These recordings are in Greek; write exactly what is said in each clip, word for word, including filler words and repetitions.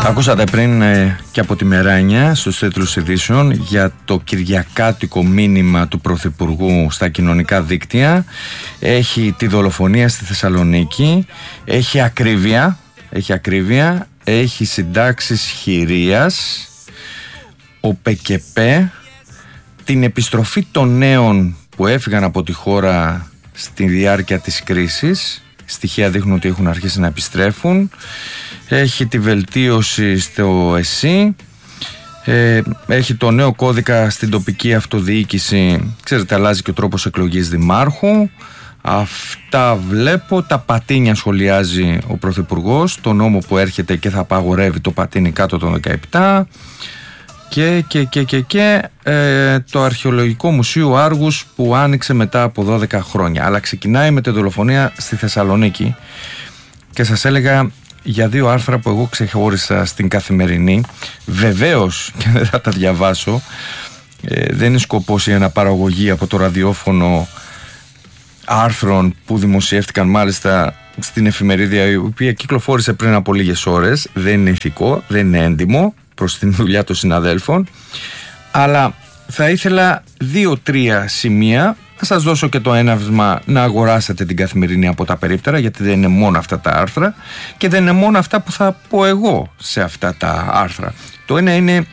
Ακούσατε πριν ε, και από τη Μεράνια στους τίτλους ειδήσεων για το κυριακάτικο μήνυμα του Πρωθυπουργού στα κοινωνικά δίκτυα. Έχει τη δολοφονία στη Θεσσαλονίκη, έχει ακρίβεια, έχει ακρίβεια, έχει συντάξεις χειρίας, ο ΠΚΠ, την επιστροφή των νέων που έφυγαν από τη χώρα στη διάρκεια της κρίσης. Στοιχεία δείχνουν ότι έχουν αρχίσει να επιστρέφουν. Έχει τη βελτίωση στο ΕΣΥ. ε, Έχει το νέο κώδικα στην τοπική αυτοδιοίκηση. Ξέρετε, αλλάζει και ο τρόπος εκλογής δημάρχου. Αυτά βλέπω. Τα πατίνια σχολιάζει ο Πρωθυπουργός, το νόμο που έρχεται και θα απαγορεύει το πατίνι κάτω των δεκαεπτά. Και, και, και, και, και ε, το Αρχαιολογικό Μουσείο Άργους που άνοιξε μετά από δώδεκα χρόνια. Αλλά ξεκινάει με τη δολοφονία στη Θεσσαλονίκη. Και σας έλεγα για δύο άρθρα που εγώ ξεχώρισα στην Καθημερινή. Βεβαίως, και δεν θα τα διαβάσω, ε, δεν είναι σκοπός η αναπαραγωγή από το ραδιόφωνο άρθρων που δημοσιεύτηκαν μάλιστα στην εφημερίδα, η οποία κυκλοφόρησε πριν από λίγες ώρες. Δεν είναι ηθικό, δεν είναι έντιμο προς την δουλειά των συναδέλφων, αλλά θα ήθελα δύο-τρία σημεία. Θα σας δώσω και το έναυσμα να αγοράσετε την Καθημερινή από τα περίπτερα, γιατί δεν είναι μόνο αυτά τα άρθρα και δεν είναι μόνο αυτά που θα πω εγώ σε αυτά τα άρθρα. Το ένα είναι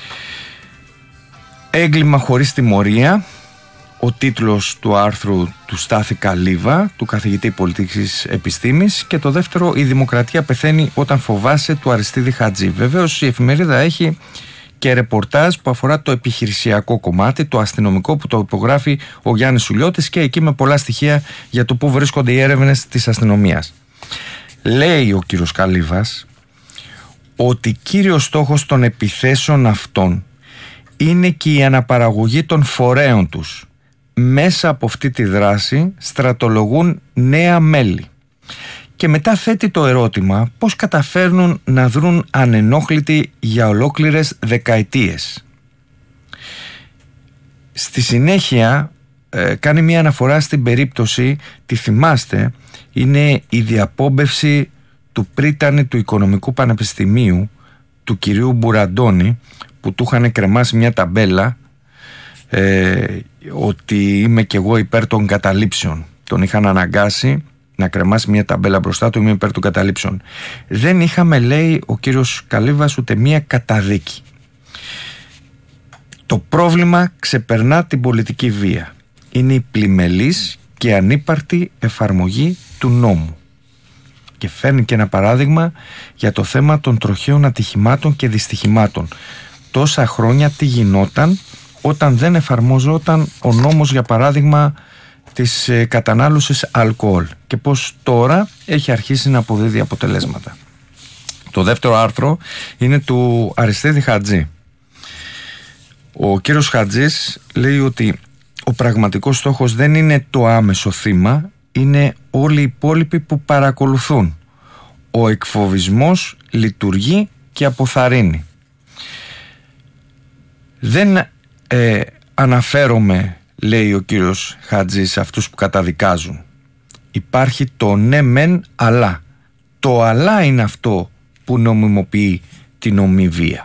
έγκλημα χωρίς τιμωρία, ο τίτλος του άρθρου του Στάθη Καλίβα, του καθηγητή πολιτικής επιστήμης, και το δεύτερο, η δημοκρατία πεθαίνει όταν φοβάσαι, του Αριστίδη Χατζή. Βεβαίως η εφημερίδα έχει και ρεπορτάζ που αφορά το επιχειρησιακό κομμάτι, το αστυνομικό, που το υπογράφει ο Γιάννης Σουλιώτης, και εκεί με πολλά στοιχεία για το πού βρίσκονται οι έρευνες της αστυνομίας. Λέει ο κύριος Καλίβας ότι κύριος στόχος των επιθέσεων αυτών είναι και η αναπαραγωγή των φορέων τους. Μέσα από αυτή τη δράση στρατολογούν νέα μέλη. Και μετά θέτει το ερώτημα πώς καταφέρνουν να δρουν ανενόχλητοι για ολόκληρες δεκαετίες. Στη συνέχεια ε, κάνει μια αναφορά στην περίπτωση, τη θυμάστε, είναι η διαπόμπευση του πρίτανη του Οικονομικού Πανεπιστημίου, του κυρίου Μπουραντώνη, που του είχαν κρεμάσει μια ταμπέλα ε, ότι είμαι κι εγώ υπέρ των καταλήψεων. Τον είχαν αναγκάσει να κρεμάσει μια ταμπέλα μπροστά του, είμαι υπέρ των καταλήψεων. Δεν είχαμε, λέει ο κύριος Καλίβας, ούτε μια καταδίκη. Το πρόβλημα ξεπερνά την πολιτική βία. Είναι η πλημελής και ανύπαρτη εφαρμογή του νόμου. Και φέρνει και ένα παράδειγμα για το θέμα των τροχαίων ατυχημάτων και δυστυχημάτων. Τόσα χρόνια τι γινόταν όταν δεν εφαρμόζονταν ο νόμος, για παράδειγμα, της ε, κατανάλωσης αλκοόλ, και πως τώρα έχει αρχίσει να αποδίδει αποτελέσματα. Το δεύτερο άρθρο είναι του Αριστίδη Χατζή. Ο κύριος Χατζής λέει ότι ο πραγματικός στόχος δεν είναι το άμεσο θύμα, είναι όλοι οι υπόλοιποι που παρακολουθούν. Ο εκφοβισμός λειτουργεί και αποθαρρύνει. Δεν ε, αναφέρομαι, λέει ο κύριος Χατζής, σε αυτούς που καταδικάζουν. Υπάρχει το ναι μεν αλλά. Το αλλά είναι αυτό που νομιμοποιεί την ομή βία.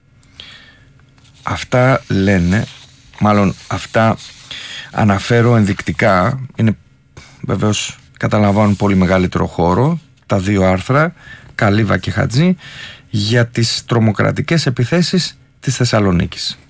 Αυτά λένε, μάλλον αυτά αναφέρω ενδεικτικά, είναι βεβαίως, καταλαμβάνουν πολύ μεγαλύτερο χώρο τα δύο άρθρα, Καλίβα και Χατζή, για τις τρομοκρατικές επιθέσεις της Θεσσαλονίκης.